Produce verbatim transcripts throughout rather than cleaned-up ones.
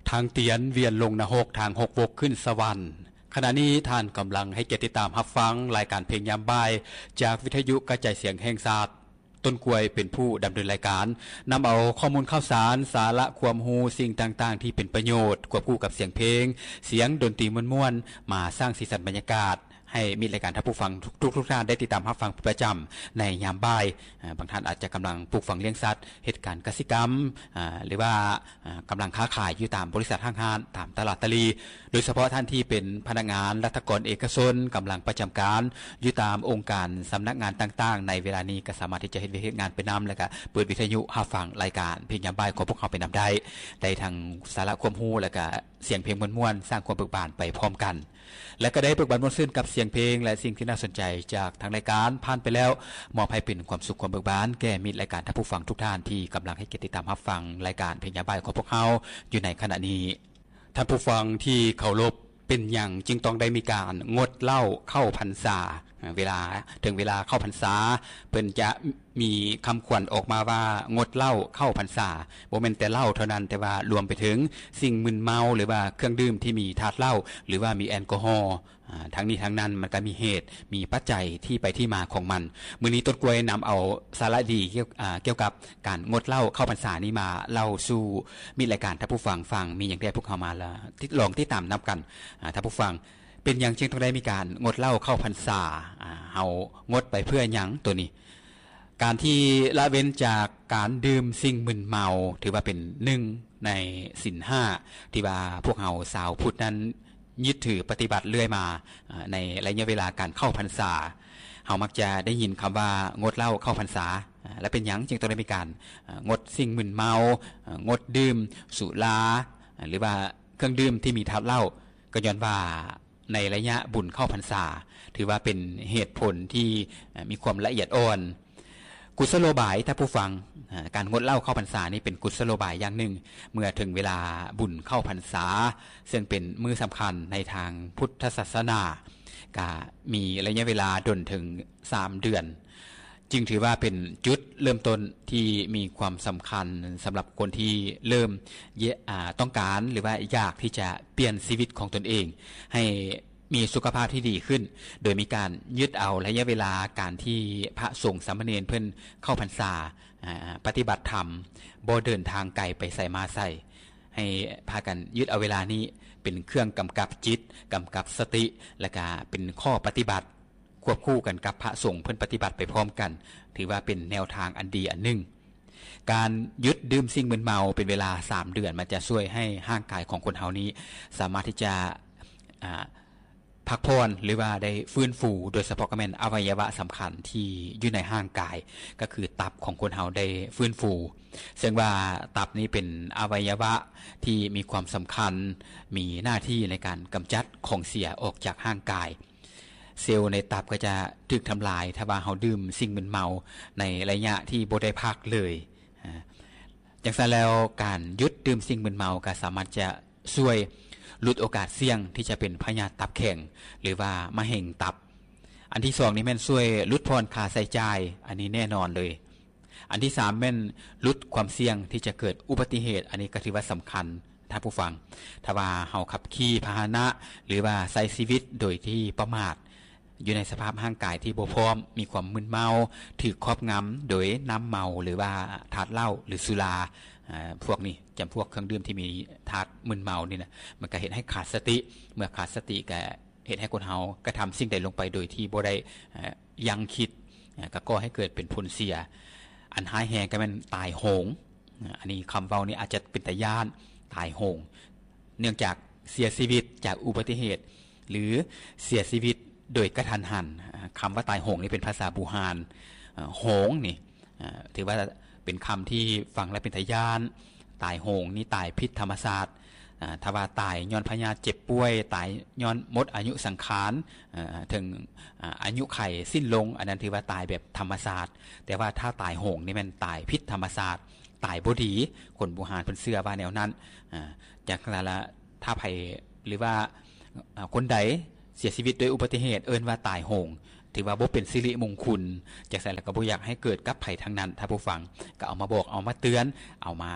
ทางเตียนเวียนลงนรกทางหกวกขึ้นสวรรค์ขณะนี้ท่านกำลังให้เกียรติตามรับฟังรายการเพลงยามบ่ายจากวิทยุกระจายเสียงแห่งชาติต้นกล้วยเป็นผู้ดำเนินรายการนำเอาข้อมูลข่าวสารสาระความรู้สิ่งต่างๆที่เป็นประโยชน์ควบคู่กับเสียงเพลงเสียงดนตรีม่วนๆมาสร้างสีสันบรรยากาศให้มีรายการท่านผู้ฟังทุกทุกท่านได้ติดตามรับฟังประจำในยามบ่ายบางท่านอาจจะกำลังปลูกฝังเลี้ยงสัตว์เหตุการณ์กสิกรรมหรือว่ากำลังค้าขายอยู่ตามบริษัทห้างห้างตามตลาดตลีโดยเฉพาะท่านที่เป็นพนักงานรัฐกรเอกชนกำลังประจำการอยู่ตามองค์การสำนักงานต่างๆในเวลานี้ก็สามารถที่จะเฮ็ดงานไปนำแล้วก็เปิดวิทยุรับฟังรายการเพลงยามบ่ายของพวกเขาไปนำได้ได้ทางสาระความรู้แล้วก็เสียงเพลงม่วนๆสร้างความเบิกบานไปพร้อมกันและก็ได้เบิกบานม่วนซื่นกับเสียงเพลงและสิ่งที่น่าสนใจจากทางรายการผ่านไปแล้วมอบให้เป็นความสุขความเบิกบานแก่มิตรรายการท่านผู้ฟังทุกท่านที่กำลังให้เกียรติติดตามรับฟังรายการเพลงยามบ่ายของพวกเขาอยู่ในขณะนี้ท่านผู้ฟังที่เคารพเป็นอย่างจึงต้องได้มีการงดเหล้าเข้าพรรษาเวลาถึงเวลาเข้าพรรษาเพิ่นจะมีคำขวัญออกมาว่างดเหล้าเข้าพรรษาบ่แม่นแต่เหล้าเท่านั้นแต่ว่ารวมไปถึงสิ่งมึนเมาหรือว่าเครื่องดื่มที่มีธาตุเหล้าหรือว่ามีแอลกอฮอล์ทั้งนี้ทั้งนั้นมันก็มีเหตุมีปัจจัยที่ไปที่มาของมันมื้อนี้ต้นกล้วยนำเอาสาระดีเกี่ยวเกี่ยวกับการงดเหล้าเข้าพรรษานี้มาเล่าสู่มีรายการท่านผู้ฟังฟังมีอย่างใดพวกเขามาแล้วลองติดตามนับกันท่านผู้ฟังเป็นอย่างจึงต้องได้มีการงดเหล้าเข้าพรรษาเฮางดไปเพื่อหยังตัวนี้การที่ละเว้นจากการดื่มสิ่งมึนเมาถือว่าเป็นหนึ่งในศีลห้าที่ว่าพวกเฮาชาวพุทธนั้นยึดถือปฏิบัติเรื่อยมาในระยะเวลาการเข้าพรรษาเฮามักจะได้ยินคำว่างดเหล้าเข้าพรรษาและเป็นหยังจึงต้องได้มีการงดสิ่งมึนเมางดดื่มสุราหรือว่าเครื่องดื่มที่มีธาตุเหล้าก็ย้อนว่าในระยะบุญเข้าพรรษาถือว่าเป็นเหตุผลที่มีความละเอียดอ่อนกุศโลบายถ้าผู้ฟังการงดเหล้าเข้าพรรษานี่เป็นกุศโลบายอย่างหนึ่งเมื่อถึงเวลาบุญเข้าพรรษาซึ่งเป็นมื้อสำคัญในทางพุทธศาสนาก็มีระยะเวลาดนถึงสามเดือนจึงถือว่าเป็นจุดเริ่มต้นที่มีความสำคัญสำหรับคนที่เริ่มต้องการหรือว่าอยากที่จะเปลี่ยนชีวิตของตนเองให้มีสุขภาพที่ดีขึ้นโดยมีการยึดเอาระยะเวลาการที่พระสงฆ์สามเณรเพิ่นเข้าพรรษาปฏิบัติธรรมบ่เดินทางไกลไปใส่มาใส่ให้พากันยึดเอาเวลานี้เป็นเครื่องกำกับจิตกำกับสติและก็เป็นข้อปฏิบัติควบคู่กันกับพระสงฆ์เพิ่นปฏิบัติไปพร้อมกันถือว่าเป็นแนวทางอันดีอันหนึ่งการยึดดื่มสิ่งมึนเมาเป็นเวลาสามเดือนมันจะช่วยให้ร่างกายของคนเฮานี้สามารถที่จะพักผ่อนหรือว่าได้ฟื้นฟูโดยเฉพาะก็แม่นอวัยวะสำคัญที่อยู่ในร่างกายก็คือตับของคนเฮาได้ฟื้นฟูซึ่งว่าตับนี้เป็นอวัยวะที่มีความสำคัญมีหน้าที่ในการกำจัดของเสียออกจากร่างกายเซลล์ในตับก็จะถูกทำลายถ้าว่าเฮาดื่มสิ่งมึนเมาในระยะที่บ่ได้พักเลยจังซั่นแล้วการหยุดดื่มสิ่งมึนเมาก็สามารถจะช่วยลดโอกาสเสี่ยงที่จะเป็นพยาธิตับแข็งหรือว่ามะเร็งตับอันที่สองนี่แม่นช่วยลดพรค่าใช้จ่ายอันนี้แน่นอนเลยอันที่สามแม่นลดความเสี่ยงที่จะเกิดอุบัติเหตุอันนี้ก็ถือว่าสำคัญท่านผู้ฟังถ้าว่าเฮาขับขี่พาหนะหรือว่าใช้ชีวิตโดยที่ประมาทอยู่ในสภาพร่างกายที่บ่พร้อมมีความมึนเมาถูกครอบงำโดยน้ำเมาหรือว่าธาตุเหล้าหรือสุราพวกนี้จำพวกเครื่องดื่มที่มีธาตุมึนเมานี่นะมันก็เฮ็ดให้ขาดสติเมื่อขาดสติก็เฮ็ดให้คนเฮากระทำสิ่งใดลงไปโดยที่บ่ได้ยังคิดก็ก่อให้เกิดเป็นผลเสียอันหายแฮงก็แม่นตายโหงอันนี้คำเว้านี่อาจจะเป็นตาย้านตายโหงเนื่องจากเสียชีวิตจากอุบัติเหตุหรือเสียชีวิตโดยกระทันหันคำว่าตายโหงนี่เป็นภาษาบูฮานโหงนี่ถือว่าเป็นคำที่ฟังและเป็นทายานตายโหงนี่ตายพิษธรรมศาสตร์ถ้าว่าตายย้อนพยาธิเจ็บป่วยตายย้อนหมดอายุสังขารถึงอายุไขสิ้นลงอันนั้นถือว่าตายแบบธรรมศาสตร์แต่ว่าถ้าตายโหงนี่มันตายพิษธรรมศาสตร์ตายบ่ดีคนบูฮานเพิ่นเชื่อว่าแนวนั้นจากนั้นละถ้าไผหรือว่าคนใดเสียชีวิตโดยอุบัติเหตุเอิ้นว่าตายโหงถือว่าบ่เป็นสิริมงคลจากนั้นแล้วก็บ่อยากให้เกิดกับไผทั้งนั้นถ้าผู้ฟังก็เอามาบอกเอามาเตือนเอามาเ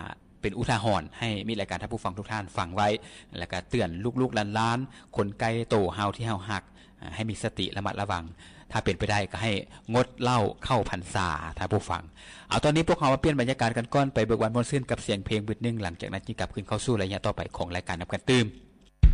เป็นอุทาหรณ์ให้มีรายการท่านผู้ฟังทุกท่านฟังไว้แล้วก็เตือนลูกๆหลานๆคนใกล้โตเฮาที่เฮาฮักให้มีสติระมัดระวังถ้าเป็นไปได้ก็ให้งดเหล้าเข้าพรรษาท่านผู้ฟังเอาตอนนี้พวกเรามาเปลี่ยนบรรยากาศกันก่อนไปเบิกวันมนต์ซื่นกับเสียงเพลงบึดนึงหลังจากนั้นจึงกลับคืนเข้าสู่ระยะต่อไปของรายการนับกันตื่ม